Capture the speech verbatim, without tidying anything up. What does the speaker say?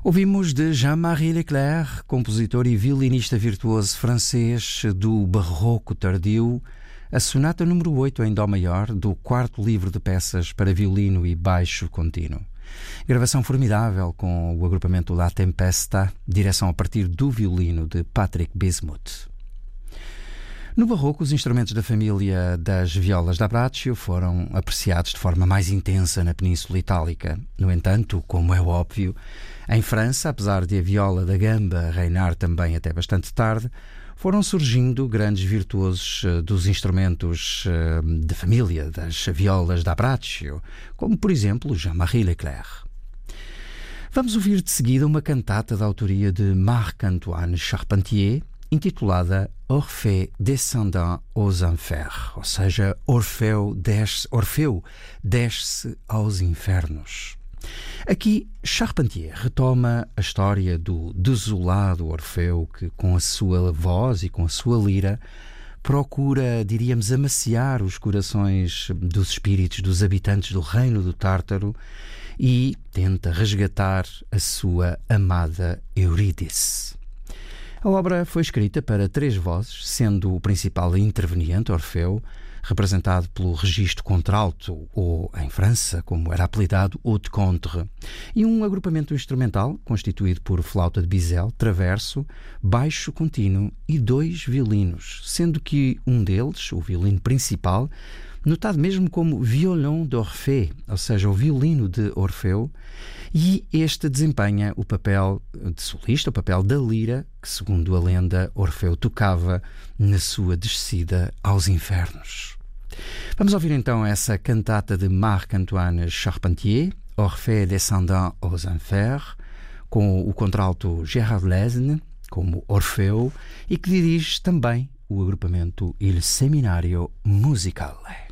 Ouvimos de Jean-Marie Leclerc, compositor e violinista virtuoso francês do Barroco tardio, a sonata número oito em Dó maior do quarto livro de peças para violino e baixo contínuo. Gravação formidável com o agrupamento La Tempesta, direção a partir do violino de Patrick Bismuth. No Barroco, os instrumentos da família das violas da Braccio foram apreciados de forma mais intensa na Península Itálica. No entanto, como é óbvio, em França, apesar de a viola da gamba reinar também até bastante tarde, foram surgindo grandes virtuosos dos instrumentos de família das violas da Braccio, como por exemplo Jean-Marie Leclerc. Vamos ouvir de seguida uma cantata da autoria de Marc-Antoine Charpentier, intitulada Orphée descendant aux enfers, ou seja, Orfeu desce, Orfeu desce aos infernos. Aqui, Charpentier retoma a história do desolado Orfeu que, com a sua voz e com a sua lira, procura, diríamos, amaciar os corações dos espíritos dos habitantes do reino do Tártaro e tenta resgatar a sua amada Eurídice. A obra foi escrita para três vozes, sendo o principal interveniente, Orfeu, representado pelo registro contralto, ou, em França, como era apelidado, haute contre, e um agrupamento instrumental constituído por flauta de bisel, traverso, baixo contínuo e dois violinos, sendo que um deles, o violino principal, notado mesmo como violon d'Orphée, ou seja, o violino de Orfeu, e este desempenha o papel de solista, o papel da lira, que, segundo a lenda, Orfeu tocava na sua descida aos infernos. Vamos ouvir então essa cantata de Marc-Antoine Charpentier, Orphée descendant aux enfers, com o contralto Gérard Lesne, como Orfeu, e que dirige também o agrupamento Il Seminario Musicale.